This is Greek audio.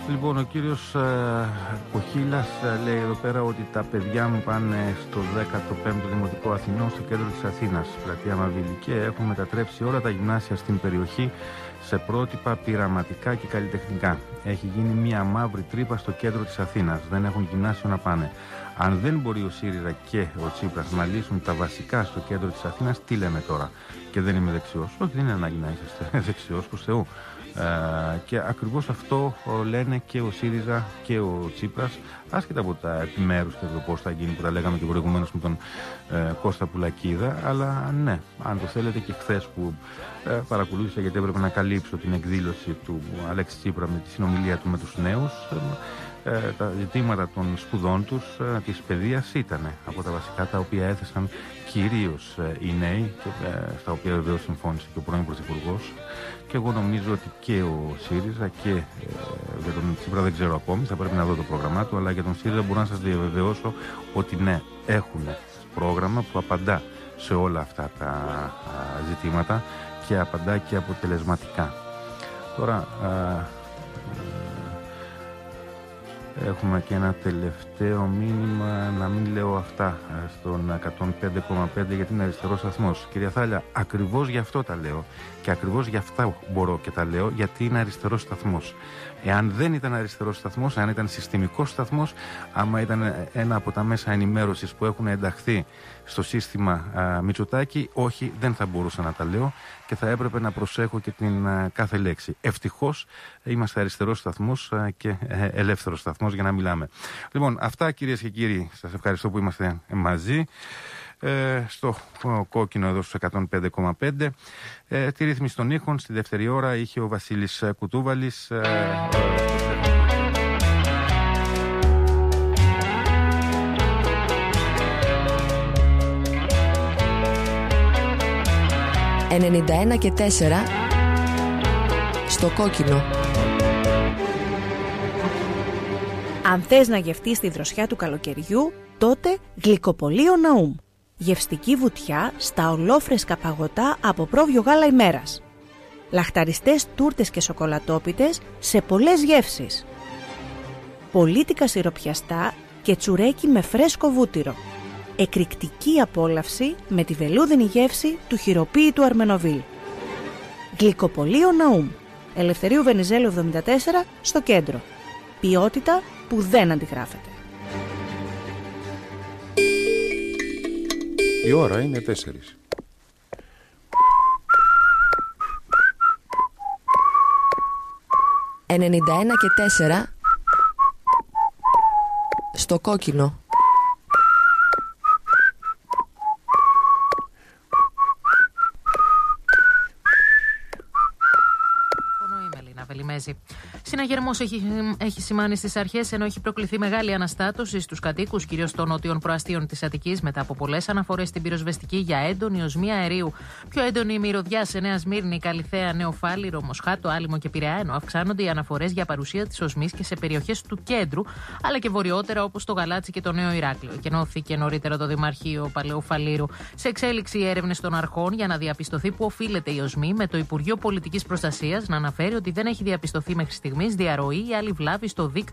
Λοιπόν, ο κύριος Κοχίλας λέει εδώ πέρα ότι τα παιδιά μου πάνε στο 15ο Δημοτικό Αθηνών στο κέντρο της Αθήνας, πλατεία Μαβίλη, και έχουν μετατρέψει όλα τα γυμνάσια στην περιοχή σε πρότυπα πειραματικά και καλλιτεχνικά. Έχει γίνει μια μαύρη τρύπα στο κέντρο της Αθήνας. Δεν έχουν γυμνάσιο να πάνε. Αν δεν μπορεί ο ΣΥΡΙΖΑ και ο Τσίπρας να λύσουν τα βασικά στο κέντρο της Αθήνας, τι λέμε τώρα? Και δεν είμαι δεξιός. Όχι, δεν είναι ανάγκη να είσαστε δεξιός, προς Θεού. Και ακριβώς αυτό λένε και ο ΣΥΡΙΖΑ και ο Τσίπρας, άσχετα από τα επιμέρους και το πώς θα γίνει, που τα λέγαμε και προηγουμένως με τον Κώστα Πουλακίδα. Αλλά ναι, αν το θέλετε, και χθες που παρακολούθησα, γιατί έπρεπε να καλύψω την εκδήλωση του Αλέξη Τσίπρα με τη συνομιλία του με τους νέους, τα ζητήματα των σπουδών τους, της παιδείας, ήταν από τα βασικά τα οποία έθεσαν κυρίως οι νέοι, και στα οποία βεβαίως συμφώνησε και ο πρώην Πρωθυπουργός. Και εγώ νομίζω ότι και ο ΣΥΡΙΖΑ και για τον Τσίπρα δεν ξέρω ακόμη, θα πρέπει να δω το πρόγραμμά του, αλλά για τον ΣΥΡΙΖΑ μπορώ να σας διαβεβαιώσω ότι ναι, έχουν πρόγραμμα που απαντά σε όλα αυτά τα ζητήματα και απαντά και αποτελεσματικά. Τώρα έχουμε και ένα τελευταίο μήνυμα, να μην λέω αυτά, στον 105,5, γιατί είναι αριστερός σταθμός. Κυρία Θάλια, ακριβώς γι' αυτό τα λέω και ακριβώς γι' αυτά μπορώ και τα λέω, γιατί είναι αριστερός σταθμός. Εάν δεν ήταν αριστερός σταθμός, αν ήταν συστημικός σταθμός, άμα ήταν ένα από τα μέσα ενημέρωσης που έχουν ενταχθεί στο σύστημα Μητσοτάκη, όχι, δεν θα μπορούσα να τα λέω και θα έπρεπε να προσέχω και την κάθε λέξη. Ευτυχώς είμαστε αριστερός σταθμός και ελεύθερος σταθμός για να μιλάμε. Λοιπόν, αυτά κυρίες και κύριοι, σας ευχαριστώ που είμαστε μαζί. Στο κόκκινο εδώ στους 105,5. Τη ρύθμιση των ήχων στη δεύτερη ώρα είχε ο Βασίλης Κουτούβαλης. 91,4 στο κόκκινο. Αν θες να γευτείς τη δροσιά του καλοκαιριού, τότε γλυκοπολείο Ναούμ. Γευστική βουτιά στα ολόφρεσκα παγωτά από πρόβιο γάλα ημέρας. Λαχταριστές τούρτες και σοκολατόπιτες σε πολλές γεύσεις. Πολίτικα σιροπιαστά και τσουρέκι με φρέσκο βούτυρο. Εκρηκτική απόλαυση με τη βελούδινη γεύση του χειροποίητου Αρμενοβίλ. Γλυκοπολείο Ναούμ. Ελευθερίου Βενιζέλου 74 στο κέντρο. Ποιότητα που δεν αντιγράφεται. Η ώρα είναι 4. «91 και 4 στο κόκκινο». Συναγερμός έχει σημάνει στις αρχές, ενώ έχει προκληθεί μεγάλη αναστάτωση στους κατοίκους, κυρίως των νότιων προαστίων της Αττικής, μετά από πολλές αναφορές στην πυροσβεστική για έντονη οσμία αερίου. Πιο έντονη η μυρωδιά σε Νέα Σμύρνη, Καλιθέα, Νέο Φάληρο, Μοσχάτο, Άλυμο και Πειραιά, ενώ αυξάνονται οι αναφορές για παρουσία της οσμής και σε περιοχές του κέντρου, αλλά και βορειότερα όπως το Γαλάτσι και το Νέο Ηράκλειο. Εκενώθηκε νωρίτερα το Δημαρχείο Παλαιού Φαλήρου. Σε εξέλιξη οι έρευνες των αρχών για να διαπιστωθεί που οφείλεται η οσμή, με το Υπουργείο Πολιτικής Προστασίας να αναφέρει ότι δεν έχει διαπιστωθεί μέχρι στιγμής διαρροή ή άλλη βλάβη στο δίκτυο